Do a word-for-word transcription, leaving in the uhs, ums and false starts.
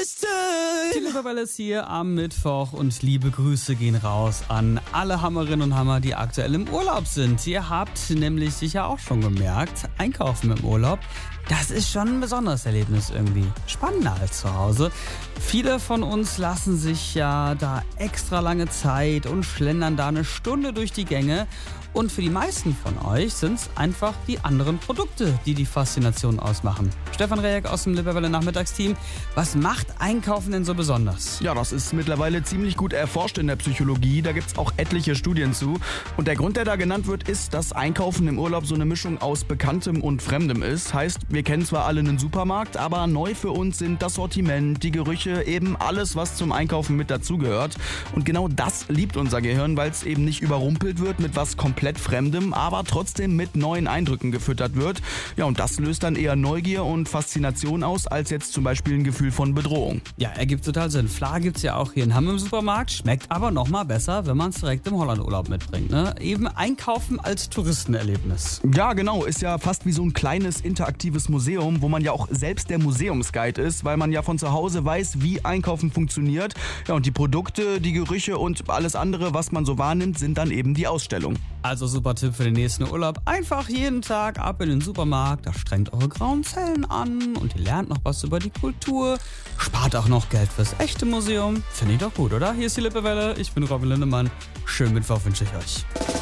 Liste. Die Lippewelle ist hier am Mittwoch und liebe Grüße gehen raus an alle Hammerinnen und Hammer, die aktuell im Urlaub sind. Ihr habt nämlich sicher auch schon gemerkt, Einkaufen im Urlaub, das ist schon ein besonderes Erlebnis irgendwie. Spannender als zu Hause. Viele von uns lassen sich ja da extra lange Zeit und schlendern da eine Stunde durch die Gänge. Und für die meisten von euch sind es einfach die anderen Produkte, die die Faszination ausmachen. Stefan Rejek aus dem Lippewelle Nachmittagsteam. Was macht Einkaufen denn so besonders? Ja, das ist mittlerweile ziemlich gut erforscht in der Psychologie. Da gibt es auch etliche Studien zu. Und der Grund, der da genannt wird, ist, dass Einkaufen im Urlaub so eine Mischung aus Bekanntem und Fremdem ist. Heißt, wir kennen zwar alle einen Supermarkt, aber neu für uns sind das Sortiment, die Gerüche, eben alles, was zum Einkaufen mit dazugehört. Und genau das liebt unser Gehirn, weil es eben nicht überrumpelt wird mit was komplett Fremdem, aber trotzdem mit neuen Eindrücken gefüttert wird. Ja, und das löst dann eher Neugier und Faszination aus, als jetzt zum Beispiel ein Gefühl von Bedrohung. Ja, ergibt total Sinn. Fla gibt's ja auch hier in Hamm im Supermarkt, schmeckt aber noch mal besser, wenn man es direkt im Hollandurlaub mitbringt. Ne? Eben Einkaufen als Touristenerlebnis. Ja, genau. Ist ja fast wie so ein kleines interaktives Museum, wo man ja auch selbst der Museumsguide ist, weil man ja von zu Hause weiß, wie Einkaufen funktioniert. Ja, und die Produkte, die Gerüche und alles andere, was man so wahrnimmt, sind dann eben die Ausstellung. Also super Tipp für den nächsten Urlaub. Einfach jeden Tag ab in den Supermarkt, da strengt eure grauen Zellen an und ihr lernt noch was über die Kultur. Spart auch noch Geld fürs echte Museum. Finde ich doch gut, oder? Hier ist die Lippewelle, ich bin Robin Lindemann. Schönen Mittwoch wünsche ich euch.